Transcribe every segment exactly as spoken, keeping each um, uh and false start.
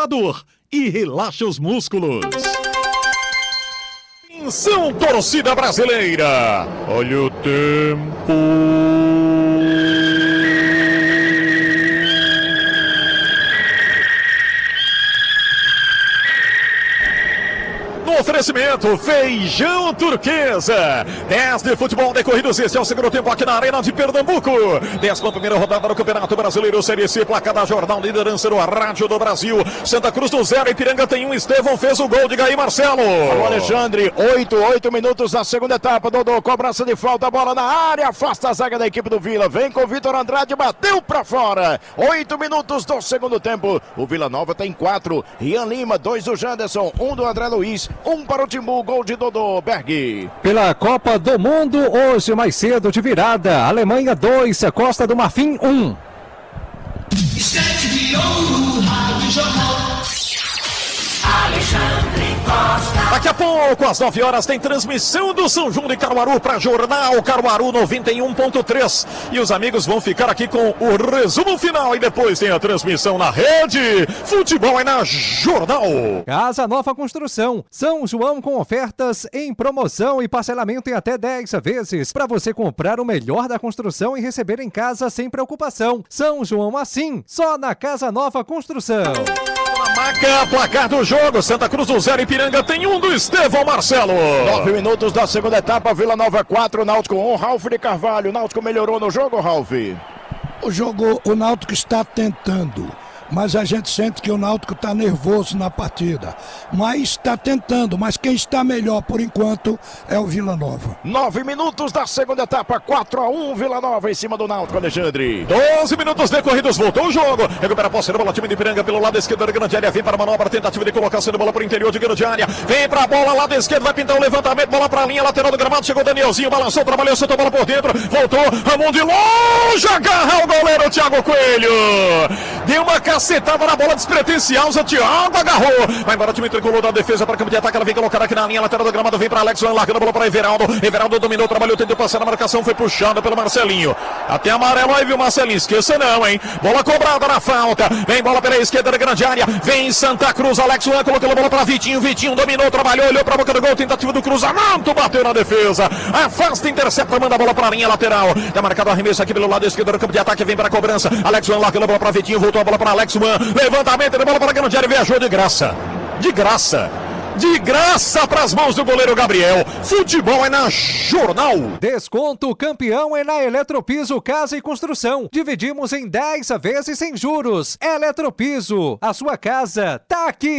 a dor e relaxa os músculos. Atenção, torcida brasileira! Olha o tempo! No oferecimento, Feijão Turquesa. dez de futebol decorridos. Este é o segundo tempo aqui na Arena de Pernambuco. décima primeira rodada do Campeonato Brasileiro Série C. Placa da Jornal, liderança no Rádio do Brasil. Santa Cruz do zero, Ipiranga tem um. Estevão fez o gol. Diga aí, Marcelo. Alô, Alexandre. oito, oito minutos da segunda etapa. Dodô, cobrança de falta, bola na área. Afasta a zaga da equipe do Vila. Vem com o Vitor Andrade, bateu pra fora. oito minutos do segundo tempo. O Vila Nova tem quatro. Ian Lima, dois do Janderson, um do André Luiz. Um para o Timbu, gol de Dodô Berg. Pela Copa do Mundo, hoje mais cedo de virada. Alemanha dois, Costa do Marfim um. Alexandre Costa. Daqui a pouco, às nove horas, tem transmissão do São João de Caruaru para Jornal Caruaru noventa e um ponto três. E os amigos vão ficar aqui com o resumo final. E depois tem a transmissão na rede. Futebol é na Jornal. Casa Nova Construção. São João com ofertas em promoção e parcelamento em até dez vezes. Para você comprar o melhor da construção e receber em casa sem preocupação. São João assim, só na Casa Nova Construção. Maca, placar do jogo, Santa Cruz do zero, Ipiranga tem um do Estevão Marcelo. Nove minutos da segunda etapa, Vila Nova quatro, Náutico um, Ralf de Carvalho. O Náutico melhorou no jogo, Ralf? O jogo, o Náutico está tentando, mas a gente sente que o Náutico está nervoso na partida. Mas está tentando, mas quem está melhor por enquanto é o Vila Nova. Nove minutos da segunda etapa, quatro a um, Vila Nova em cima do Náutico, Alexandre. doze minutos decorridos, voltou o jogo. Recupera a posse da bola, time de Ipiranga pelo lado esquerdo da grande área. Vem para a manobra, tentativa de colocação de bola para o interior de grande área. Vem para a bola, lado esquerdo, vai pintar o levantamento, bola para a linha lateral do gramado. Chegou o Danielzinho, balançou, trabalhou, soltou a bola por dentro. Voltou, Ramon de longe, agarra o goleiro Thiago Coelho. Deu uma cacetada na bola despretensiosa, Thiago agarrou. Vai embora o time tricolor da defesa para campo de ataque. Ela vem colocar aqui na linha lateral do gramado. Vem para Alex, largando a bola para Everaldo. Everaldo dominou, trabalhou, tentou passar na marcação. Foi puxado pelo Marcelinho. Até amarelo aí, viu, Marcelinho? Esqueça não, hein? Bola cobrada na falta. Vem bola pela esquerda da grande área. Vem Santa Cruz. Alex Juan colocou a bola para Vitinho. Vitinho dominou, trabalhou, olhou para a boca do gol. Tentativa do cruzamento. Bateu na defesa. Afasta, intercepta, manda a bola para a linha lateral. Tá marcado o arremesso aqui pelo lado esquerdo do campo de ataque. Vem para a cobrança. Alex Juan largando a bola para Vitinho. Voltou a bola para Alex Juan. Levantamento de bola para a grande área. Viajou de graça. De graça. De graça para as mãos do goleiro Gabriel. Futebol é na Jornal. Desconto campeão é na Eletropiso Casa e Construção. Dividimos em dez vezes sem juros. Eletropiso, a sua casa tá aqui.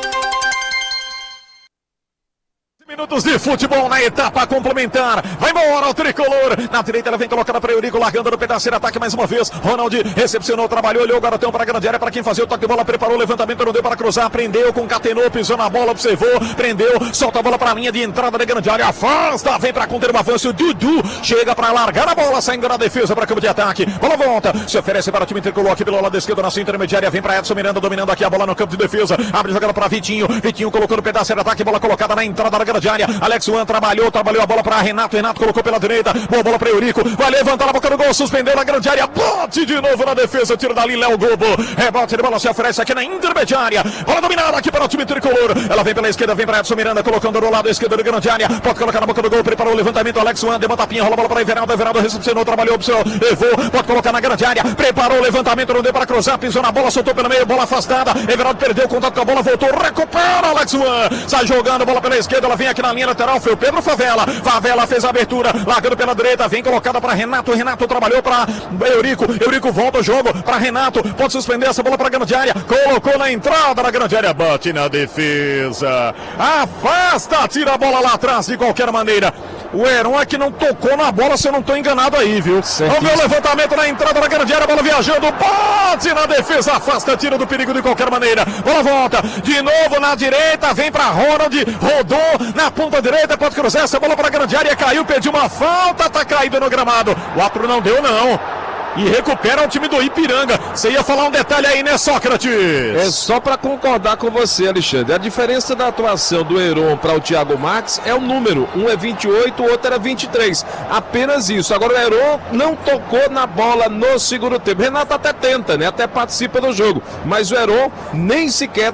Minutos de futebol na etapa complementar. Vai embora o tricolor. Na direita ela vem colocada para Eurico, largando no pedaço de ataque mais uma vez. Ronald recepcionou, trabalhou, olhou o garotão para a grande área, para quem fazia o toque de bola, preparou o levantamento, não deu para cruzar, prendeu, concatenou, pisou na bola, observou, prendeu, solta a bola para a linha de entrada da grande área, afasta, vem para conter o avanço. Dudu chega para largar a bola, saindo na defesa para campo de ataque. Bola volta, se oferece para o time tricolor aqui pelo lado esquerdo, na sua intermediária, vem para Edson Miranda, dominando aqui a bola no campo de defesa. Abre jogada para Vitinho, Vitinho colocou no pedaço de ataque, bola colocada na entrada da grande área. Alex Juan trabalhou, trabalhou a bola para Renato, Renato colocou pela direita, boa bola para Eurico, vai levantar na boca do gol, suspendeu na grande área, bote de novo na defesa, tira dali Léo Gobo, rebote de bola se oferece aqui na intermediária, bola dominada aqui para o time tricolor, ela vem pela esquerda, vem para Edson Miranda, colocando no lado esquerdo da grande área, pode colocar na boca do gol, preparou o levantamento, Alex Juan, deu uma tapinha, rola a bola para Everaldo, Everaldo recepcionou, trabalhou, levou, pode colocar na grande área, preparou o levantamento, não deu para cruzar, pisou na bola, soltou pelo meio, bola afastada, Everaldo perdeu o contato com a bola, voltou, recupera Alex Juan, sai jogando, bola pela esquerda, ela vem aqui na linha lateral, foi o Pedro Favela, Favela fez a abertura, largando pela direita, vem colocada para Renato, Renato trabalhou para Eurico, Eurico volta o jogo para Renato, pode suspender essa bola para a grande área, colocou na entrada da grande área, bate na defesa, afasta, tira a bola lá atrás de qualquer maneira. O Heron é que não tocou na bola, se eu não estou enganado aí, viu? Vamos ver o levantamento na entrada da grande área, bola viajando, bate na defesa, afasta, tira do perigo de qualquer maneira. Bola volta, de novo na direita, vem para Ronald, rodou na ponta direita, pode cruzar essa bola para a grande área, caiu, pediu uma falta, tá caído no gramado. O árbitro não deu, não. E recupera o time do Ipiranga. Você ia falar um detalhe aí, né, Sócrates? É só para concordar com você, Alexandre. A diferença da atuação do Heron para o Thiago Marques é o número. Um é vinte e oito, o outro era vinte e três. Apenas isso. Agora o Heron não tocou na bola no segundo tempo. Renato até tenta, né? Até participa do jogo. Mas o Heron nem sequer